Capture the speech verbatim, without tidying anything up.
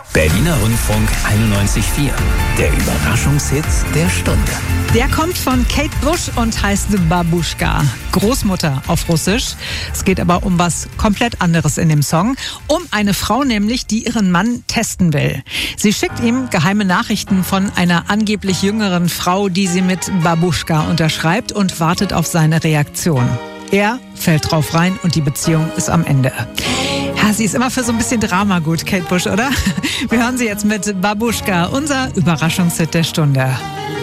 Berliner Rundfunk einundneunzig Komma vier. Der Überraschungshit der Stunde. Der kommt von Kate Bush und heißt Babuschka. Großmutter auf Russisch. Es geht aber um was komplett anderes in dem Song. Um eine Frau nämlich, die ihren Mann testen will. Sie schickt ihm geheime Nachrichten von einer angeblich jüngeren Frau, die sie mit Babuschka unterschreibt und wartet auf seine Reaktion. Er fällt drauf rein und die Beziehung ist am Ende. Ja, sie ist immer für so ein bisschen Drama gut, Kate Bush, oder? Wir hören sie jetzt mit Babuschka, unser Überraschungshit der Stunde.